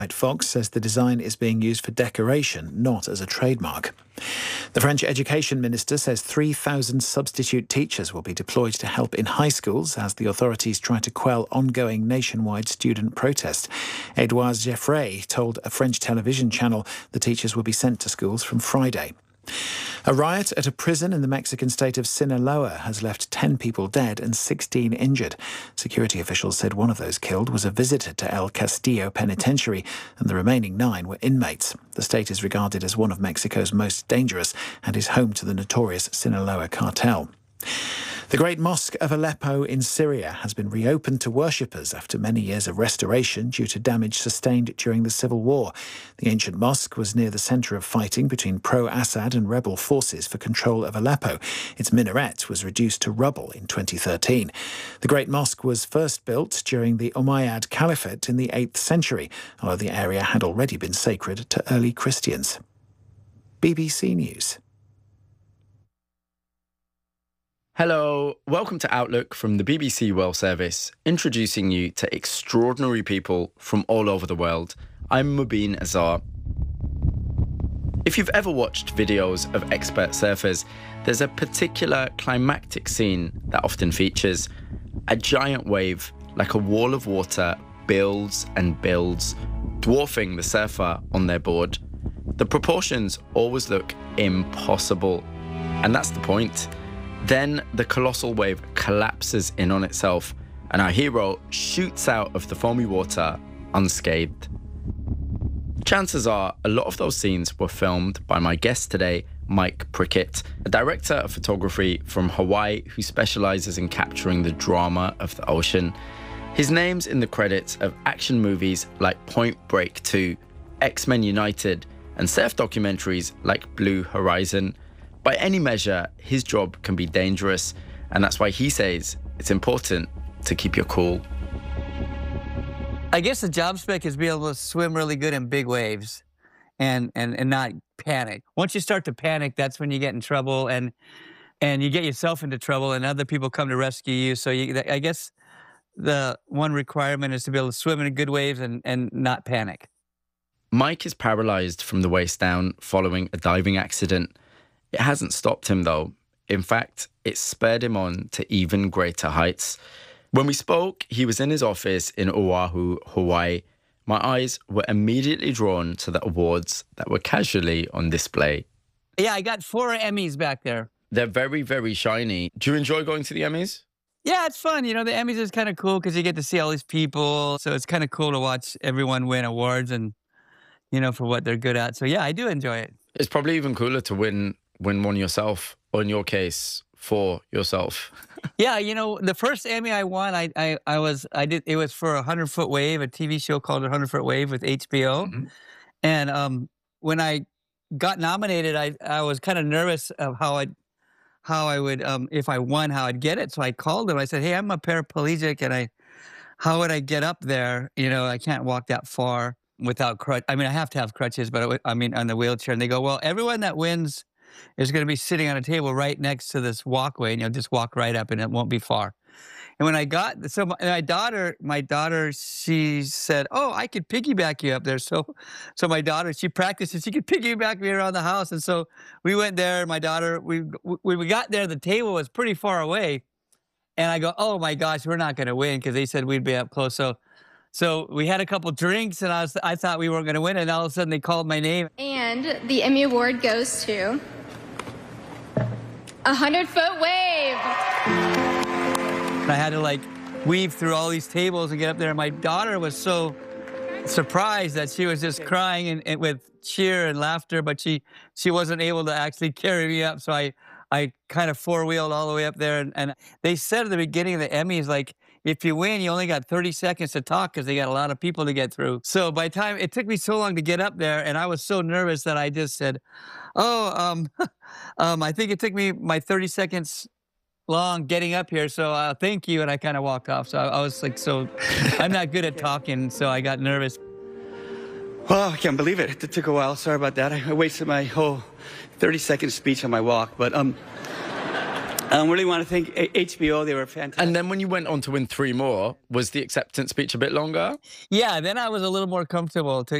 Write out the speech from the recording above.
Fox says the design is being used for decoration, not as a trademark. The French education minister says 3,000 substitute teachers will be deployed to help in high schools as the authorities try to quell ongoing nationwide student protest. Edouard Geoffrey told a French television channel the teachers will be sent to schools from Friday. A riot at a prison in the Mexican state of Sinaloa has left 10 people dead and 16 injured. Security officials said one of those killed was a visitor to El Castillo Penitentiary and the remaining 9 were inmates. The state is regarded as one of Mexico's most dangerous and is home to the notorious Sinaloa cartel. The Great Mosque of Aleppo in Syria has been reopened to worshippers after many years of restoration due to damage sustained during the civil war. The ancient mosque was near the centre of fighting between pro-Assad and rebel forces for control of Aleppo. Its minaret was reduced to rubble in 2013. The Great Mosque was first built during the Umayyad Caliphate in the 8th century, although the area had already been sacred to early Christians. BBC News. Hello, welcome to Outlook from the BBC World Service, introducing you to extraordinary people from all over the world. I'm Mubin Azar. If you've ever watched videos of expert surfers, there's a particular climactic scene that often features. A giant wave, like a wall of water, builds and builds, dwarfing the surfer on their board. The proportions always look impossible, and that's the point. Then the colossal wave collapses in on itself and our hero shoots out of the foamy water unscathed. Chances are a lot of those scenes were filmed by my guest today, Mike Prickett, a director of photography from Hawaii who specialises in capturing the drama of the ocean. His name's in the credits of action movies like Point Break 2, X-Men United, and surf documentaries like Blue Horizon. By any measure, his job can be dangerous, and that's why he says it's important to keep your cool. I guess the job spec is be able to swim really good in big waves and not panic. Once you start to panic, that's when you get in trouble and you get yourself into trouble and other people come to rescue you. So I guess the one requirement is to be able to swim in good waves and not panic. Mike is paralyzed from the waist down following a diving accident. It hasn't stopped him, though. In fact, it spurred him on to even greater heights. When we spoke, he was in his office in Oahu, Hawaii. My eyes were immediately drawn to the awards that were casually on display. Yeah, I got 4 Emmys back there. They're very, very shiny. Do you enjoy going to the Emmys? Yeah, it's fun. You know, the Emmys is kind of cool because you get to see all these people. So it's kind of cool to watch everyone win awards and, you know, for what they're good at. So yeah, I do enjoy it. It's probably even cooler to win one yourself, or in your case, for yourself. Yeah, you know, the first Emmy I won, it was for 100-Foot Wave, a TV show called 100-Foot Wave with HBO. Mm-hmm. And when I got nominated, I was kind of nervous of how I would, if I won, how I'd get it. So I called them. I said, hey, I'm a paraplegic, and how would I get up there? You know, I can't walk that far without crutch. I mean, I have to have crutches, but on the wheelchair. And they go, well, everyone that wins is going to be sitting on a table right next to this walkway, and you'll just walk right up, and it won't be far. And when I got, so my daughter, she said, oh, I could piggyback you up there. So my daughter, she practiced, and she could piggyback me around the house. And so we went there. My daughter, when we got there, the table was pretty far away. And I go, oh my gosh, we're not going to win, because they said we'd be up close. So we had a couple drinks, and I thought we weren't going to win, and all of a sudden they called my name. And the Emmy Award goes to 100-Foot Wave. I had to weave through all these tables and get up there. And my daughter was so surprised that she was just crying and with cheer and laughter, but she wasn't able to actually carry me up. So I kind of four-wheeled all the way up there. And they said at the beginning of the Emmys, if you win, you only got 30 seconds to talk because they got a lot of people to get through. So by the time, it took me so long to get up there, and I was so nervous that I just said, I think it took me my 30 seconds long getting up here, so thank you, and I kind of walked off. So I was I'm not good at talking, so I got nervous. Well, I can't believe it. It took a while. Sorry about that. I wasted my whole 30-second speech on my walk, but I really want to thank HBO. They were fantastic. And then when you went on to win 3 more, was the acceptance speech a bit longer? Yeah, then I was a little more comfortable to